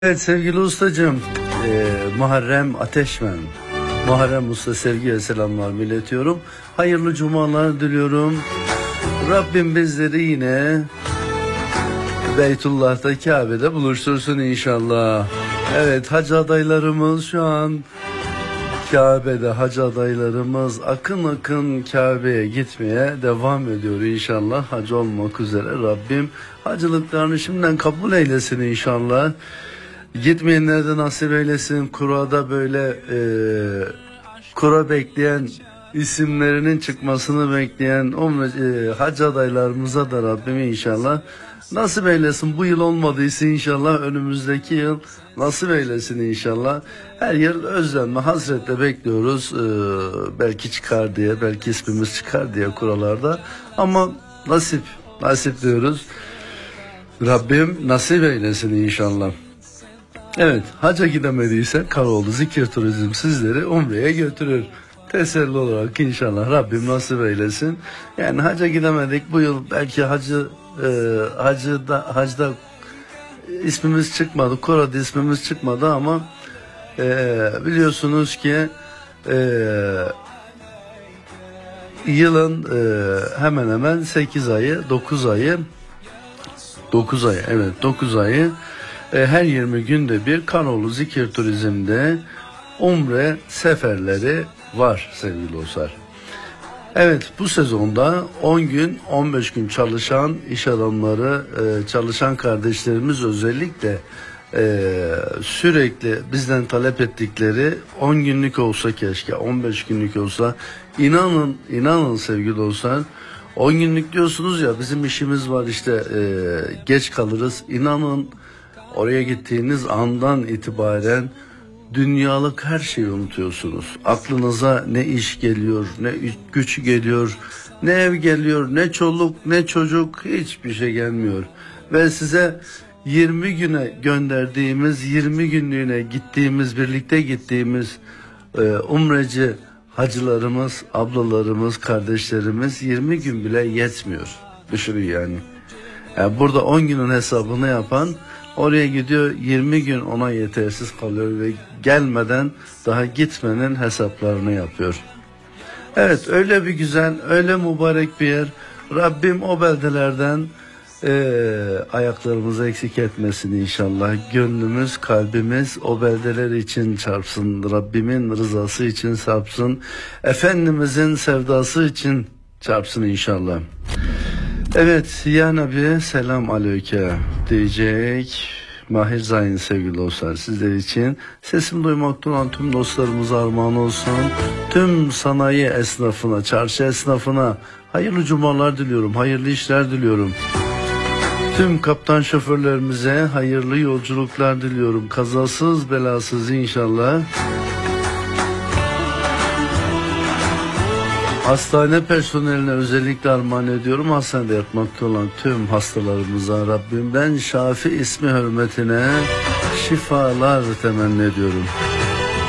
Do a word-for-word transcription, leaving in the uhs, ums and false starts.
Evet sevgili ustacığım, e, Muharrem Ateşmen, Muharrem Usta sevgi ve selamlar iletiyorum. Hayırlı cumalar diliyorum. Rabbim bizleri yine Beytullah'ta, Kabe'de buluştursun inşallah. Evet, hac adaylarımız şu an Kabe'de, hac adaylarımız akın akın Kabe'ye gitmeye devam ediyor inşallah. Hac olmak üzere Rabbim hacılıklarını şimdiden kabul eylesin inşallah. Gitmeyenlere de nasip eylesin. Kurada böyle e, kura bekleyen, isimlerinin çıkmasını bekleyen umre, e, hac adaylarımıza da Rabbim inşallah nasip eylesin. Bu yıl olmadıysa inşallah önümüzdeki yıl nasip eylesin inşallah. Her yıl özlenme, hasretle bekliyoruz. E, belki çıkar diye, belki ismimiz çıkar diye kuralarda. Ama nasip, nasip diyoruz. Rabbim nasip eylesin inşallah. Evet, hacca gidemediyse Karaoğlu Zikir Turizm sizleri umreye götürür. Teselli olarak inşallah Rabbim nasip eylesin. Yani hacca gidemedik bu yıl, belki hacı e, hacıda hacda ismimiz çıkmadı, Korada ismimiz çıkmadı ama e, biliyorsunuz ki e, yılın e, hemen hemen sekiz ayı, dokuz ayı dokuz ayı evet dokuz ayı her yirmi günde bir Karaoğlu Zikir Turizm'de umre seferleri var sevgili dostlar. Evet, bu sezonda on gün on beş gün çalışan iş adamları, çalışan kardeşlerimiz özellikle sürekli bizden talep ettikleri on günlük olsa, keşke on beş günlük olsa, inanın inanın sevgili dostlar, on günlük diyorsunuz ya, bizim işimiz var işte, geç kalırız. İnanın, oraya gittiğiniz andan itibaren dünyalık her şeyi unutuyorsunuz. Aklınıza ne iş geliyor, ne güç geliyor, ne ev geliyor, ne çoluk, ne çocuk, hiçbir şey gelmiyor. Ve size yirmi güne gönderdiğimiz, yirmi günlüğüne gittiğimiz, birlikte gittiğimiz e, umreci hacılarımız, ablalarımız, kardeşlerimiz yirmi gün bile yetmiyor. Düşünün yani. Yani burada on günün hesabını yapan oraya gidiyor, yirmi gün ona yetersiz kalıyor ve gelmeden, daha gitmenin hesaplarını yapıyor. Evet, öyle bir güzel, öyle mübarek bir yer. Rabbim o beldelerden e, ayaklarımızı eksik etmesin inşallah. Gönlümüz, kalbimiz o beldeler için çarpsın. Rabbimin rızası için çarpsın. Efendimizin sevdası için çarpsın inşallah. Evet, ya Nabi selam aleyke diyecek Mahir Zayn sevgili dostlar, sizler için sesimi duymakta olan tüm dostlarımıza armağan olsun. Tüm sanayi esnafına, çarşı esnafına hayırlı cumalar diliyorum, hayırlı işler diliyorum. Tüm kaptan şoförlerimize hayırlı yolculuklar diliyorum, kazasız belasız inşallah. Hastane personeline özellikle armağan ediyorum. Hastanede yatmakta olan tüm hastalarımıza Rabbimden Şafi ismi hürmetine şifalar temenni ediyorum.